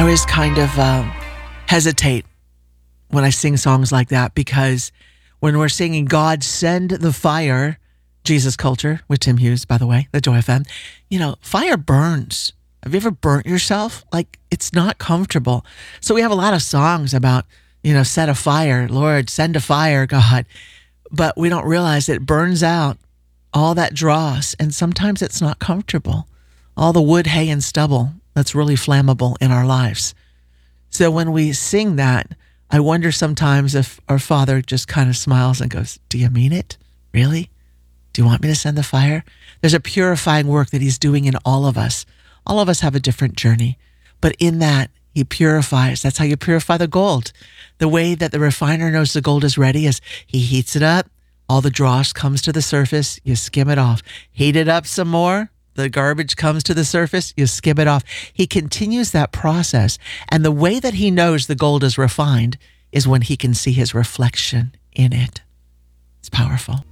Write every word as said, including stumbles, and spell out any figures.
I always kind of um, hesitate when I sing songs like that, because when we're singing God Send the Fire, Jesus Culture with Tim Hughes, by the way, the Joy F M, you know, fire burns. Have you ever burnt yourself? Like, it's not comfortable. So we have a lot of songs about, you know, set a fire, Lord, send a fire, God. But we don't realize it burns out all that dross, and sometimes it's not comfortable. All the wood, hay, and stubble that's really flammable in our lives. So when we sing that, I wonder sometimes if our Father just kind of smiles and goes, do you mean it? Really? Do you want me to send the fire? There's a purifying work that he's doing in all of us. All of us have a different journey, but in that, he purifies. That's how you purify the gold. The way that the refiner knows the gold is ready is he heats it up. All the dross comes to the surface. You skim it off. Heat it up some more. The garbage comes to the surface. You skim it off. He continues that process. And the way that he knows the gold is refined is when he can see his reflection in it. It's powerful.